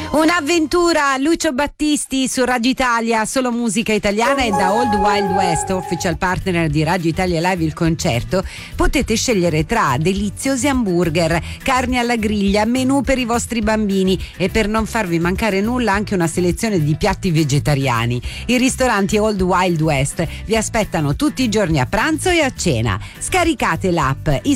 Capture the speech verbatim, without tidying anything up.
Un'avventura, Lucio Battisti su Radio Italia, solo musica italiana, e da Old Wild West, official partner di Radio Italia Live il concerto, potete scegliere tra deliziosi hamburger, carni alla griglia, menù per i vostri bambini e, per non farvi mancare nulla, anche una selezione di piatti vegetariani. I ristoranti Old Wild West vi aspettano tutti i giorni a pranzo e a cena. Scaricate l'app